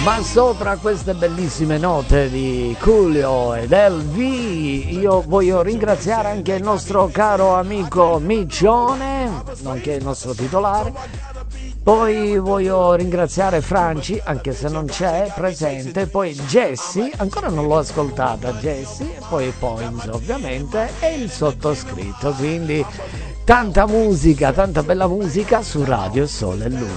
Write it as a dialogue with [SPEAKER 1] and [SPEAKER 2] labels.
[SPEAKER 1] Ma sopra queste bellissime note di Coolio ed LV io voglio ringraziare anche il nostro caro amico Miccione, nonché il nostro titolare. Poi voglio ringraziare Franci, anche se non c'è presente, poi Jessie, ancora non l'ho ascoltata Jessie, poi Points ovviamente e il sottoscritto, quindi tanta musica, tanta bella musica su Radio Sole e Luce.